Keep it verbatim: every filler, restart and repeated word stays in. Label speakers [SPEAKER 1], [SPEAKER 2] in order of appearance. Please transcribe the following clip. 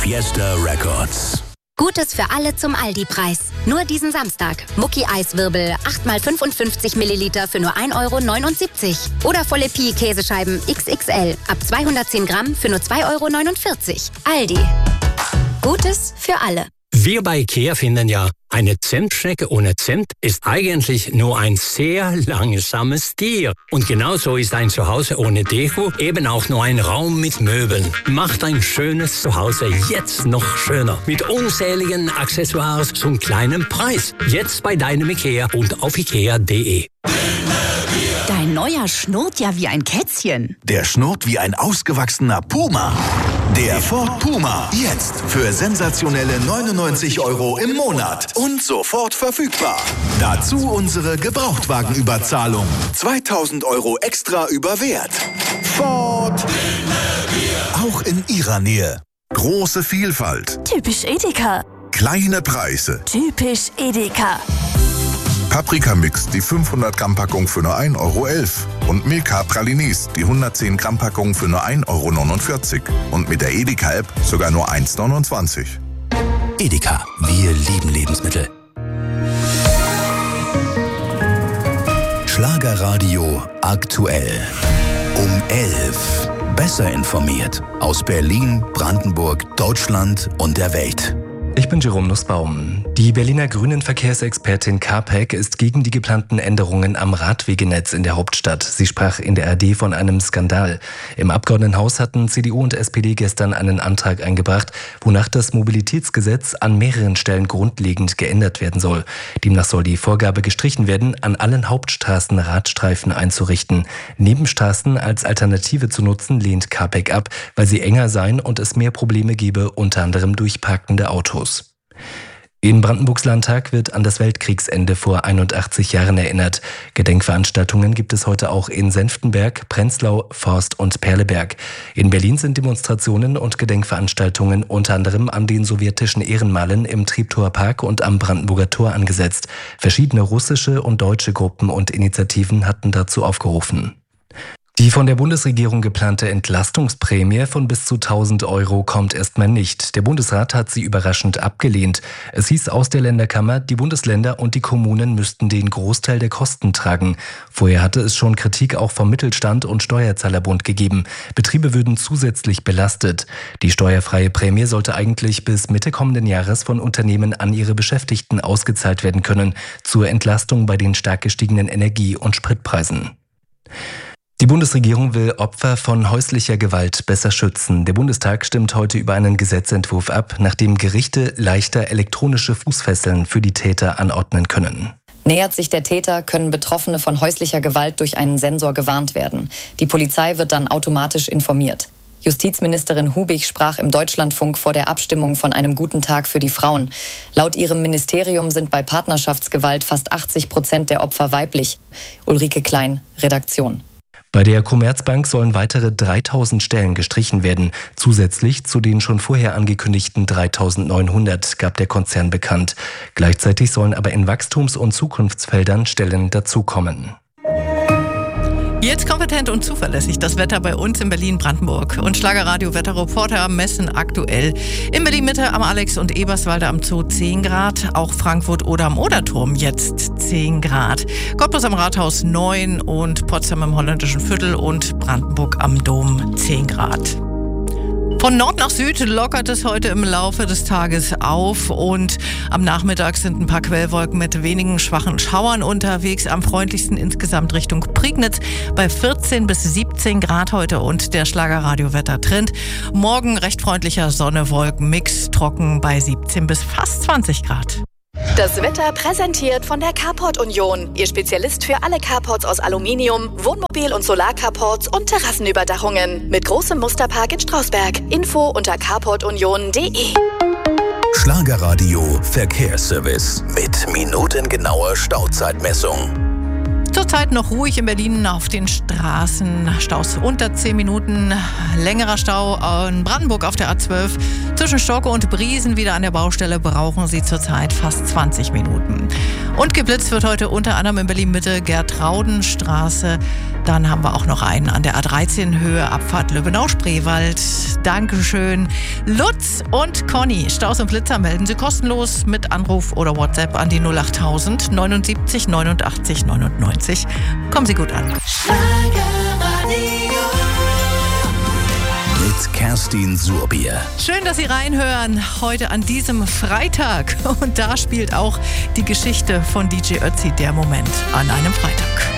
[SPEAKER 1] Fiesta Records.
[SPEAKER 2] Gutes für alle zum Aldi-Preis. Nur diesen Samstag. Mucki-Eiswirbel acht mal fünfundfünfzig Milliliter für nur ein Euro neunundsiebzig. Oder volle Pi-Käsescheiben X X L ab zweihundertzehn Gramm für nur zwei Euro neunundvierzig. Aldi. Gutes für alle.
[SPEAKER 3] Wir bei IKEA finden ja, eine Zimtschnecke ohne Zimt ist eigentlich nur ein sehr langsames Tier. Und genauso ist ein Zuhause ohne Deko eben auch nur ein Raum mit Möbeln. Macht ein schönes Zuhause jetzt noch schöner. Mit unzähligen Accessoires zum kleinen Preis. Jetzt bei deinem IKEA und auf ikea punkt de.
[SPEAKER 4] Dein neuer schnurrt ja wie ein Kätzchen.
[SPEAKER 1] Der schnurrt wie ein ausgewachsener Puma. Der Ford Puma. Jetzt für sensationelle neunundneunzig Euro im Monat. Und sofort verfügbar. Dazu unsere Gebrauchtwagenüberzahlung. zweitausend Euro extra über Wert. Ford. Auch in Ihrer Nähe.
[SPEAKER 5] Große Vielfalt.
[SPEAKER 4] Typisch Edeka.
[SPEAKER 5] Kleine Preise.
[SPEAKER 4] Typisch Edeka.
[SPEAKER 5] Paprika-Mix, die fünfhundert Gramm Packung für nur ein Euro elf. Und Milka Pralinis, die hundertzehn Gramm Packung für nur ein Euro neunundvierzig. Und mit der Edeka-App sogar nur eins neunundzwanzig.
[SPEAKER 1] Edeka, wir lieben Lebensmittel. Schlagerradio aktuell. Um elf. Besser informiert. Aus Berlin, Brandenburg, Deutschland und der Welt.
[SPEAKER 6] Ich bin Jerome Nussbaum. Die Berliner Grünen Verkehrsexpertin Karpek ist gegen die geplanten Änderungen am Radwegenetz in der Hauptstadt. Sie sprach in der A R D von einem Skandal. Im Abgeordnetenhaus hatten C D U und S P D gestern einen Antrag eingebracht, wonach das Mobilitätsgesetz an mehreren Stellen grundlegend geändert werden soll. Demnach soll die Vorgabe gestrichen werden, an allen Hauptstraßen Radstreifen einzurichten. Nebenstraßen als Alternative zu nutzen, lehnt Karpek ab, weil sie enger seien und es mehr Probleme gebe, unter anderem durch parkende Autos. In Brandenburgs Landtag wird an das Weltkriegsende vor einundachtzig Jahren erinnert. Gedenkveranstaltungen gibt es heute auch in Senftenberg, Prenzlau, Forst und Perleberg. In Berlin sind Demonstrationen und Gedenkveranstaltungen unter anderem an den sowjetischen Ehrenmalen im Treptower Park und am Brandenburger Tor angesetzt. Verschiedene russische und deutsche Gruppen und Initiativen hatten dazu aufgerufen. Die von der Bundesregierung geplante Entlastungsprämie von bis zu tausend Euro kommt erstmal nicht. Der Bundesrat hat sie überraschend abgelehnt. Es hieß aus der Länderkammer, die Bundesländer und die Kommunen müssten den Großteil der Kosten tragen. Vorher hatte es schon Kritik auch vom Mittelstand und Steuerzahlerbund gegeben. Betriebe würden zusätzlich belastet. Die steuerfreie Prämie sollte eigentlich bis Mitte kommenden Jahres von Unternehmen an ihre Beschäftigten ausgezahlt werden können, zur Entlastung bei den stark gestiegenen Energie- und Spritpreisen. Die Bundesregierung will Opfer von häuslicher Gewalt besser schützen. Der Bundestag stimmt heute über einen Gesetzentwurf ab, nachdem Gerichte leichter elektronische Fußfesseln für die Täter anordnen können.
[SPEAKER 7] Nähert sich der Täter, können Betroffene von häuslicher Gewalt durch einen Sensor gewarnt werden. Die Polizei wird dann automatisch informiert. Justizministerin Hubig sprach im Deutschlandfunk vor der Abstimmung von einem guten Tag für die Frauen. Laut ihrem Ministerium sind bei Partnerschaftsgewalt fast achtzig Prozent der Opfer weiblich. Ulrike Klein, Redaktion.
[SPEAKER 6] Bei der Commerzbank sollen weitere dreitausend Stellen gestrichen werden. Zusätzlich zu den schon vorher angekündigten dreitausendneunhundert gab der Konzern bekannt. Gleichzeitig sollen aber in Wachstums- und Zukunftsfeldern Stellen dazukommen.
[SPEAKER 8] Jetzt kompetent und zuverlässig das Wetter bei uns in Berlin-Brandenburg. Und Schlagerradio-Wetterreporter messen aktuell in Berlin-Mitte am Alex- und Eberswalde am Zoo zehn Grad. Auch Frankfurt oder am Oderturm jetzt zehn Grad. Cottbus am Rathaus neun und Potsdam im Holländischen Viertel und Brandenburg am Dom zehn Grad. Von Nord nach Süd lockert es heute im Laufe des Tages auf und am Nachmittag sind ein paar Quellwolken mit wenigen schwachen Schauern unterwegs. Am freundlichsten insgesamt Richtung Prignitz bei vierzehn bis siebzehn Grad heute und der Schlagerradio-Wettertrend. Morgen recht freundlicher Sonne-Wolken-Mix, trocken bei siebzehn bis fast zwanzig Grad.
[SPEAKER 9] Das Wetter präsentiert von der Carport Union. Ihr Spezialist für alle Carports aus Aluminium, Wohnmobil- und Solarcarports und Terrassenüberdachungen. Mit großem Musterpark in Strausberg. Info unter carport union punkt de.
[SPEAKER 1] Schlagerradio Verkehrsservice mit minutengenauer Stauzeitmessung.
[SPEAKER 8] Zur Zurzeit noch ruhig in Berlin auf den Straßen. Staus unter zehn Minuten. Längerer Stau in Brandenburg auf der A zwölf. Zwischen Stocke und Briesen wieder an der Baustelle brauchen Sie zurzeit fast zwanzig Minuten. Und geblitzt wird heute unter anderem in Berlin-Mitte Gertraudenstraße. Dann haben wir auch noch einen an der A dreizehn Höhe Abfahrt Löbenau-Spreewald. Dankeschön. Lutz und Conny, Staus und Blitzer melden Sie kostenlos mit Anruf oder WhatsApp an die null achttausend neunundsiebzig neunundachtzig neunundneunzig. Kommen Sie gut an.
[SPEAKER 1] Mit Kerstin Surbier.
[SPEAKER 8] Schön, dass Sie reinhören heute an diesem Freitag. Und da spielt auch die Geschichte von D J Ötzi, der Moment an einem Freitag.